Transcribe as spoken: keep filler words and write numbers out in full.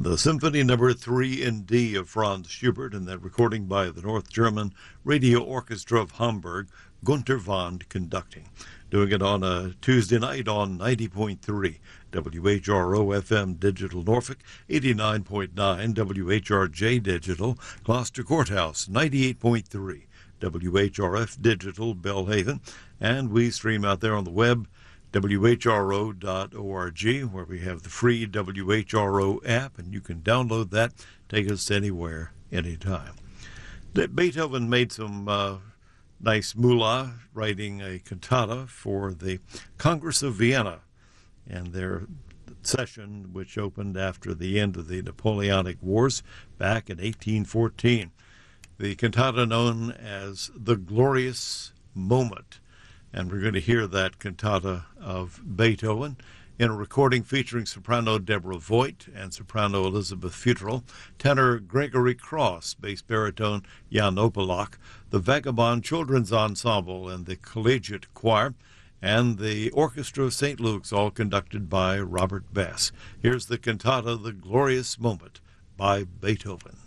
The Symphony Number three in D of Franz Schubert, and that recording by the North German Radio Orchestra of Hamburg, Gunter Wand conducting. Doing it on a Tuesday night on ninety point three W H R O F M Digital Norfolk, eighty-nine point nine W H R J Digital Gloucester Courthouse, ninety-eight point three W H R F Digital Belhaven, and we stream out there on the web, W H R O dot org, where we have the free W H R O app, and you can download that, take us anywhere, anytime. Beethoven made some uh, nice moolah writing a cantata for the Congress of Vienna and their session, which opened after the end of the Napoleonic Wars back in eighteen fourteen. The cantata known as The Glorious Moment. And we're going to hear that cantata of Beethoven in a recording featuring soprano Deborah Voigt and soprano Elizabeth Futrell, tenor Gregory Cross, bass baritone Jan Opelach, the Vagabond Children's Ensemble and the Collegiate Choir, and the Orchestra of Saint Luke's, all conducted by Robert Bass. Here's the cantata The Glorious Moment by Beethoven.